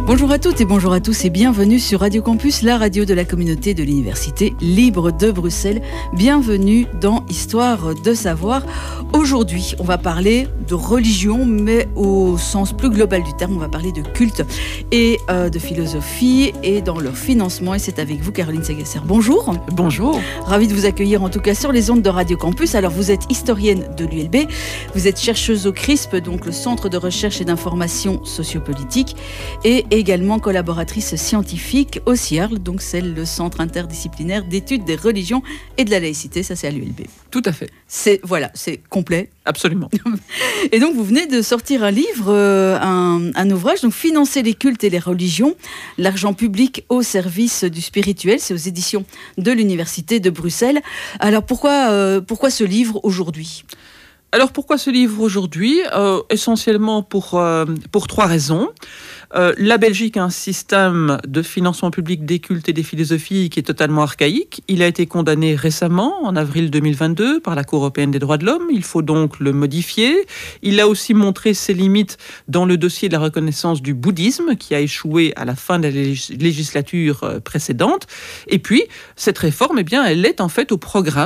Bonjour à toutes et bonjour à tous et bienvenue sur Radio Campus, la radio de la communauté de l'Université libre de Bruxelles. Bienvenue dans Histoire de savoir. Aujourd'hui, on va parler de religion, mais au sens plus global du terme. On va parler de culte et de philosophie et dans leur financement. Et c'est avec vous, Caroline Segesser. Bonjour. Bonjour. Ravie de vous accueillir en tout cas sur les ondes de Radio Campus. Alors, vous êtes historienne de l'ULB, vous êtes chercheuse au CRISP, donc le Centre de recherche et d'information sociopolitique, et également collaboratrice scientifique au CIARL, donc c'est le Centre interdisciplinaire d'études des religions et de la laïcité, ça c'est à l'ULB. Tout à fait. C'est complet. Absolument. Et donc vous venez de sortir un livre, un ouvrage, donc Financer les cultes et les religions, l'argent public au service du spirituel, c'est aux éditions de l'Université de Bruxelles. Alors pourquoi ce livre aujourd'hui ? Alors pourquoi ce livre aujourd'hui ? Essentiellement pour 3 raisons. La Belgique a un système de financement public des cultes et des philosophies qui est totalement archaïque. Il a été condamné récemment, en avril 2022, par la Cour européenne des droits de l'homme. Il faut donc le modifier. Il a aussi montré ses limites dans le dossier de la reconnaissance du bouddhisme, qui a échoué à la fin de la législature précédente. Et puis, cette réforme, elle est en fait au programme